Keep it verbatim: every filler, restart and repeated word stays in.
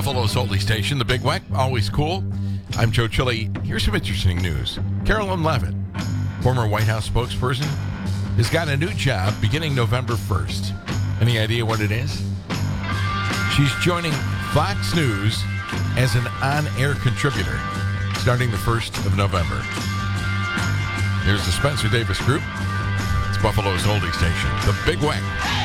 Buffalo's oldie station, the Big Weck, always cool. I'm Joe Chile. Here's some interesting news. Carolyn Levitt, former White House spokesperson, has got a new job beginning November first. Any idea what it is? She's joining Fox News as an on-air contributor starting the first of November. Here's the Spencer Davis Group. It's Buffalo's oldie station, the Big Weck.